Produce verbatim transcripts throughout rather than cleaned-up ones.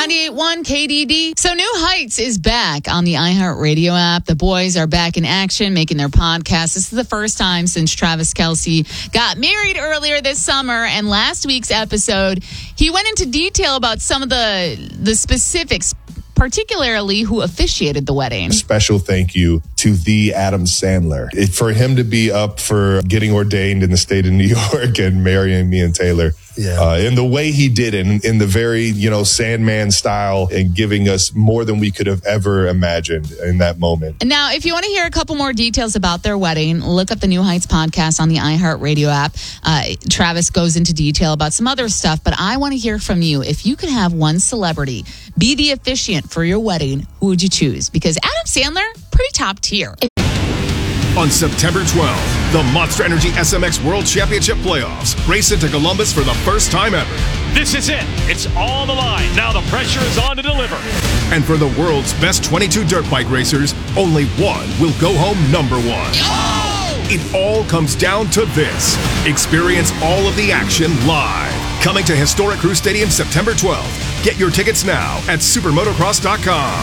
ninety-eight point one K D D. So New Heights is back on the iHeartRadio app. The boys are back in action, making their podcast. This is the first time since Travis Kelce got married earlier this summer. And last week's episode, he went into detail about some of the the specifics, particularly who officiated the wedding. A special thank you to the Adam Sandler. It, for him to be up for getting ordained in the state of New York and marrying me and Taylor. Yeah. Uh, in the way he did it, in, in the very, you know, Sandman style, and giving us more than we could have ever imagined in that moment. And now, if you want to hear a couple more details about their wedding, look up the New Heights podcast on the iHeartRadio app. Uh, Travis goes into detail about some other stuff, but I want to hear from you. If you could have one celebrity be the officiant for your wedding, who would you choose? Because Adam Sandler, pretty top tier. On September twelfth, the Monster Energy S M X World Championship Playoffs race into Columbus for the first time ever. This is it. It's on the line. Now the pressure is on to deliver. And for the world's best twenty-two dirt bike racers, only one will go home number one. Oh! It all comes down to this. Experience all of the action live. Coming to historic Crew Stadium September twelfth. Get your tickets now at supermotocross dot com.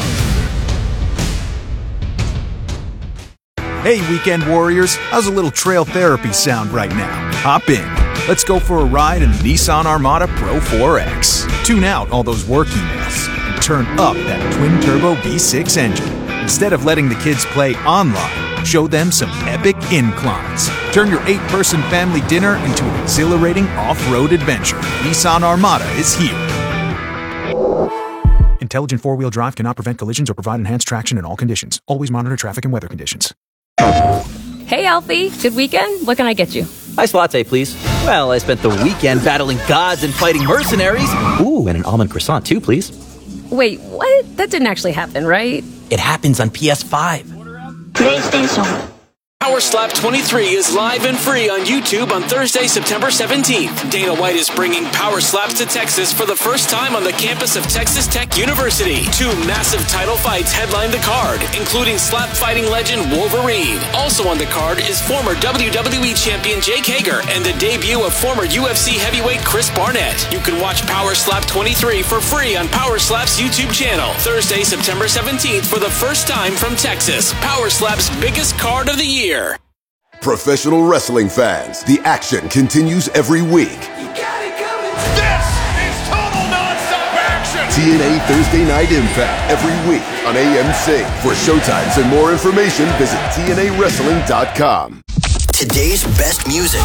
Hey, weekend warriors, how's a little trail therapy sound right now? Hop in. Let's go for a ride in the Nissan Armada Pro four X. Tune out all those work emails and turn up that twin-turbo V six engine. Instead of letting the kids play online, show them some epic inclines. Turn your eight-person family dinner into an exhilarating off-road adventure. Nissan Armada is here. Intelligent four-wheel drive cannot prevent collisions or provide enhanced traction in all conditions. Always monitor traffic and weather conditions. Hey, Alfie. Good weekend? What can I get you? Iced latte, please. Well, I spent the weekend battling gods and fighting mercenaries. Ooh, and an almond croissant, too, please. Wait, what? That didn't actually happen, right? It happens on P S five. PlayStation. Power Slap twenty-three is live and free on YouTube on Thursday, September seventeenth. Dana White is bringing Power Slaps to Texas for the first time on the campus of Texas Tech University. Two massive title fights headline the card, including slap fighting legend Wolverine. Also on the card is former W W E champion Jake Hager and the debut of former U F C heavyweight Chris Barnett. You can watch Power Slap twenty-three for free on Power Slap's YouTube channel. Thursday, September seventeenth for the first time from Texas. Power Slap's biggest card of the year. Professional wrestling fans, the action continues every week. You got it coming. This is total nonstop action. T N A Thursday Night Impact every week on A M C. For showtimes and more information, visit T N A wrestling dot com. Today's best music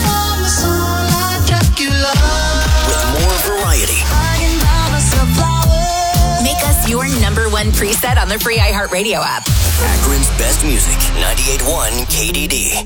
with more variety. Make us your number one preset on the free iHeartRadio app. Akron's best music, ninety-eight point one K D D.